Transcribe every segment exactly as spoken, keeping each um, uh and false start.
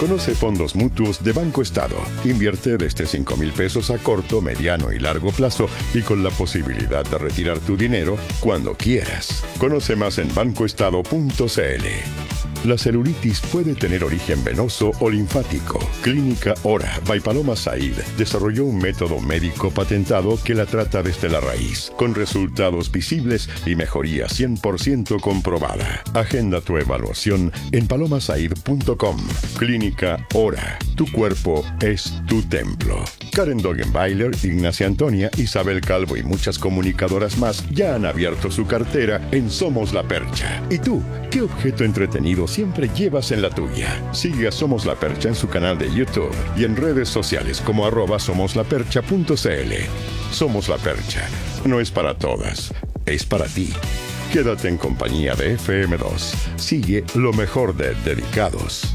Conoce fondos mutuos de Banco Estado. Invierte desde cinco mil pesos a corto, mediano y largo plazo y con la posibilidad de retirar tu dinero cuando quieras. Conoce más en banco estado punto c l. La celulitis puede tener origen venoso o linfático. Clínica Hora by Paloma Said desarrolló un método médico patentado que la trata desde la raíz, con resultados visibles y mejoría cien por ciento comprobada. Agenda tu evaluación en paloma said punto com. Clínica Hora. Tu cuerpo es tu templo. Karen Dogenbailer, Ignacia Antonia, Isabel Calvo y muchas comunicadoras más ya han abierto su cartera en Somos la Percha. ¿Y tú? ¿Qué objeto entretenido siempre llevas en la tuya? Sigue a Somos la Percha en su canal de YouTube y en redes sociales como arroba somoslapercha punto c l. Somos la Percha. No es para todas, es para ti. Quédate en compañía de F M dos. Sigue lo mejor de Dedicados.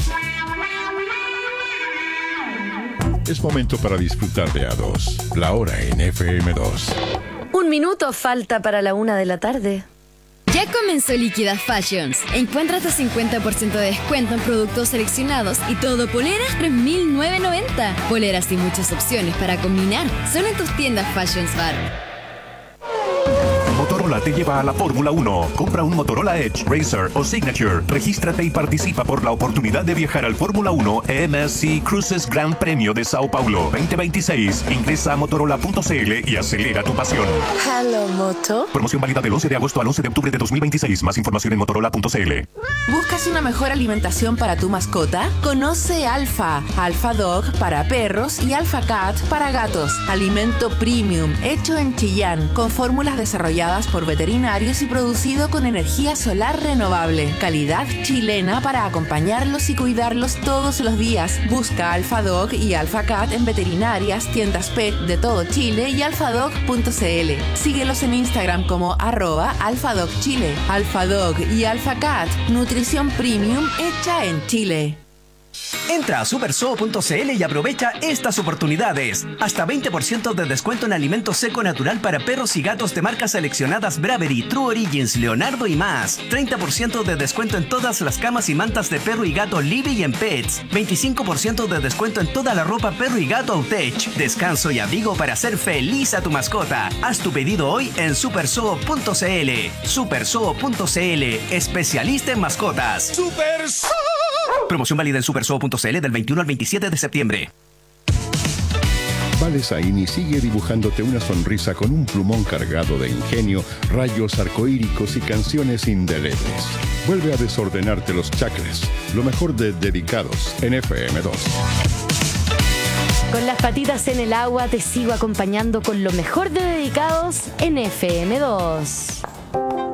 Es momento para disfrutar de A dos. La hora en F M dos. Un minuto falta para la una de la tarde. Ya comenzó Líquida Fashions. Encuentra hasta cincuenta por ciento de descuento en productos seleccionados y todo poleras tres mil novecientos noventa. Poleras y muchas opciones para combinar. Solo en tus tiendas Fashions Bar. Motorola te lleva a la Fórmula uno. Compra un Motorola Edge, Racer o Signature. Regístrate y participa por la oportunidad de viajar al Fórmula uno M S C Cruises Gran Premio de Sao Paulo veinte veintiséis. Ingresa a motorola punto c l y acelera tu pasión. Hello, Moto. Promoción válida del once de agosto al once de octubre de dos mil veintiséis. Más información en motorola punto c l. ¿Buscas una mejor alimentación para tu mascota? Conoce Alfa. Alfa Dog para perros y Alfa Cat para gatos. Alimento premium, hecho en Chillán, con fórmulas desarrolladas por veterinarios y producido con energía solar renovable. Calidad chilena para acompañarlos y cuidarlos todos los días. Busca Alfa Dog y Alfa Cat en veterinarias, tiendas pet de todo Chile y alfadog punto c l. Síguelos en Instagram como arroba alfadogchile. Alfa Dog y Alfa Cat, nutrición premium hecha en Chile. Entra a supersoo punto c l y aprovecha estas oportunidades. Hasta veinte por ciento de descuento en alimento seco natural para perros y gatos de marcas seleccionadas Bravery, True Origins, Leonardo y más. treinta por ciento de descuento en todas las camas y mantas de perro y gato Libby y en Pets. veinticinco por ciento de descuento en toda la ropa perro y gato Outech. Descanso y abrigo para hacer feliz a tu mascota. Haz tu pedido hoy en supersoo punto c l. supersoo punto c l, especialista en mascotas. ¡Supersoo! Promoción válida en supersoo punto c l del veintiuno al veintisiete de septiembre. Vale Saini sigue dibujándote una sonrisa con un plumón cargado de ingenio, rayos arcoíricos y canciones indelebles. Vuelve a desordenarte los chakras. Lo mejor de Dedicados en F M dos. Con las patitas en el agua te sigo acompañando con lo mejor de Dedicados en F M dos.